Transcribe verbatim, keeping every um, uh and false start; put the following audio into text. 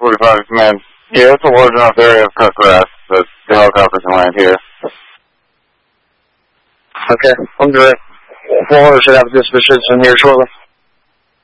forty-five, command. Yeah, it's a large enough area of cut grass that the helicopter can land here. Okay, I'm direct. Four should have a disposition here shortly.